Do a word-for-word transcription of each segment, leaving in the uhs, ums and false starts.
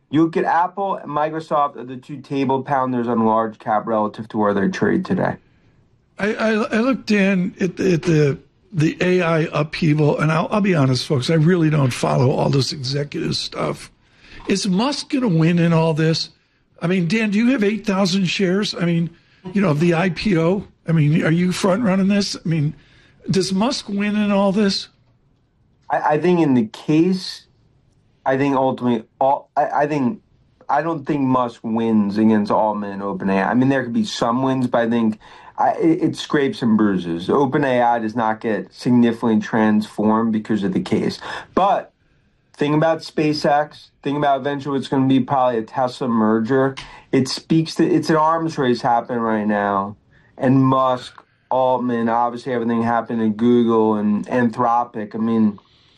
You look at Apple and Microsoft are the two table pounders on large cap relative to where they trade today. I, I, I looked, Dan, at the, at the the A I upheaval, and I'll, I'll be honest, folks, I really don't follow all this executive stuff. Is Musk going to win in all this? I mean, Dan, do you have eight thousand shares? I mean, you know, of the I P O? I mean, are you front running this? I mean, does Musk win in all this? I, I think in the case, I think ultimately, all I, I think, I don't think Musk wins against Altman and OpenAI. I mean, there could be some wins, but I think I, it, it scrapes and bruises. OpenAI does not get significantly transformed because of the case. But think about SpaceX. Think about eventually it's going to be probably a Tesla merger. It speaks to, it's an arms race happening right now. And Musk, Altman, obviously everything happened at Google and Anthropic. I mean,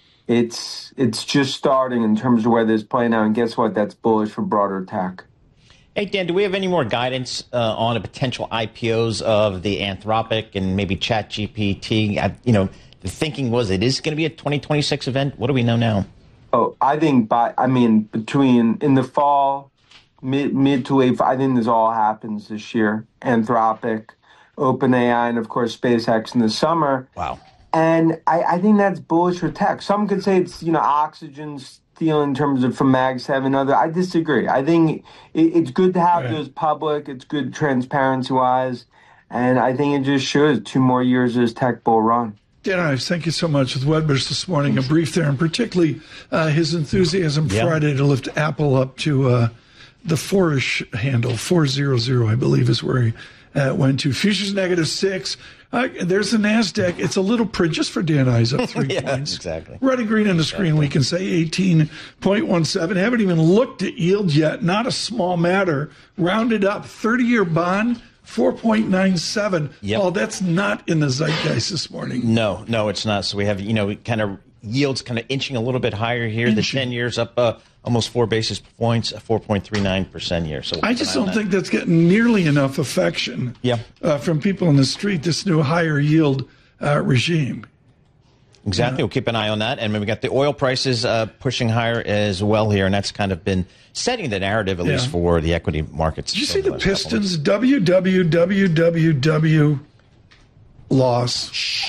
it's it's just starting in terms of where this is playing out. And guess what? That's bullish for broader tech. Hey, Dan, do we have any more guidance uh, on the potential I P Os of the Anthropic and maybe ChatGPT? I, you know, the thinking was it is going to be a twenty twenty-six event. What do we know now? Oh, I think by, I mean, between in the fall, mid, mid to late, I think this all happens this year. Anthropic, OpenAI, and of course, SpaceX in the summer. Wow. And I, I think that's bullish for tech. Some could say it's, you know, oxygen steal in terms of from Mag seven. Other, I disagree. I think it, it's good to have Right. those public. It's good transparency-wise. And I think it just shows two more years of this tech bull run. Dan Ives, thank you so much with Wedbush this morning. A brief there, and particularly uh, his enthusiasm Yeah. Friday to lift Apple up to uh, the four-ish handle, four hundred, I believe is where he uh, went to. Futures negative six. Uh, there's the NASDAQ. It's a little print just for Dan Ives up three Yeah, points. exactly. Red and green on the screen, we can say eighteen point one seven. Haven't even looked at yield yet. Not a small matter. Rounded up, thirty-year bond, four point nine seven. Yep. Oh, that's not in the zeitgeist this morning. No, no, it's not. So we have, you know, kind of yields kind of inching a little bit higher here. Inching. The ten years up uh, almost four basis points, four point three nine percent here. So I just don't think that's getting nearly enough affection Yeah. uh, from people in the street, this new higher yield uh, regime. Exactly. We'll keep an eye on that. And we got the oil prices uh, pushing higher as well here. And that's kind of been setting the narrative, at Yeah. least for the equity markets. Did you see over the last couple of Pistons? W W W W W loss.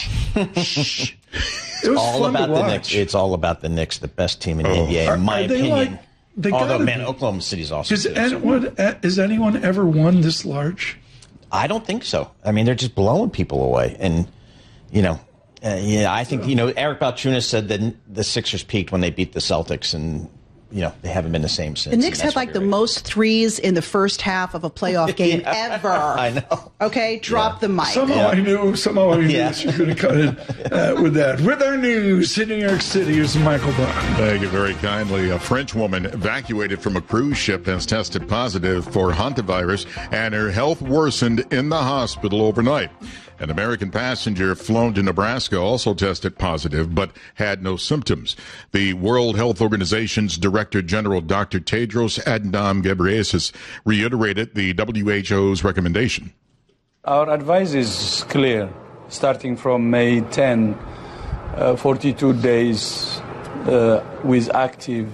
It was all fun about to the watch. Knicks. It's all about the Knicks, the best team in the N B A, Are- in my are they opinion. like- they Although, gotta man, be. Oklahoma City's awesome. Has too, so- anyone, uh, has anyone ever won this large? I don't think so. I mean, they're just blowing people away. And, you know, uh, yeah, I think, you know, Eric Balchunas said that the Sixers peaked when they beat the Celtics, and, you know, they haven't been the same since. The Knicks and that's had like what the you're- most threes in the first half of a playoff game Yeah. ever. I know. Okay, drop the mic. Somehow I knew, somehow I knew Yeah. that you could have cut it uh, with that. With our news in New York City, here's Michael Bond. Thank you very kindly. A French woman evacuated from a cruise ship has tested positive for hantavirus, and her health worsened in the hospital overnight. An American passenger flown to Nebraska also tested positive but had no symptoms. The World Health Organization's Director General, Doctor Tedros Adhanom Ghebreyesus, reiterated the W H O's recommendation. Our advice is clear. Starting from May tenth, uh, forty-two days uh, with active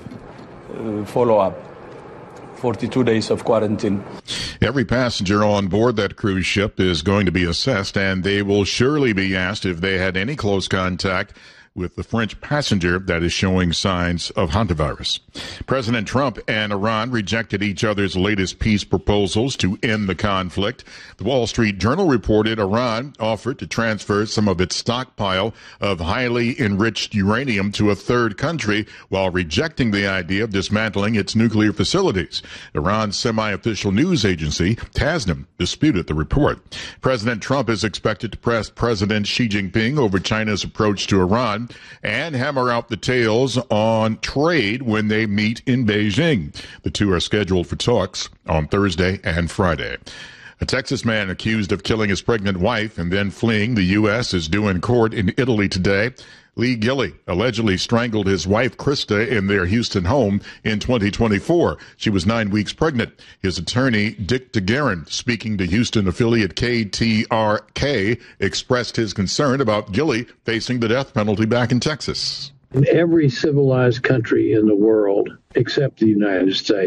uh, follow-up, forty-two days of quarantine. Every passenger on board that cruise ship is going to be assessed, and they will surely be asked if they had any close contact with the French passenger that is showing signs of hantavirus. President Trump and Iran rejected each other's latest peace proposals to end the conflict. The Wall Street Journal reported Iran offered to transfer some of its stockpile of highly enriched uranium to a third country while rejecting the idea of dismantling its nuclear facilities. Iran's semi-official news agency, Tasnim, disputed the report. President Trump is expected to press President Xi Jinping over China's approach to Iran and hammer out the details on trade when they meet in Beijing. The two are scheduled for talks on Thursday and Friday. A Texas man accused of killing his pregnant wife and then fleeing the U S is due in court in Italy today. Lee Gilly allegedly strangled his wife, Krista, in their Houston home in twenty twenty-four. She was nine weeks pregnant. His attorney, Dick DeGuerin, speaking to Houston affiliate K T R K, expressed his concern about Gilly facing the death penalty back in Texas. In every civilized country in the world, except the United States,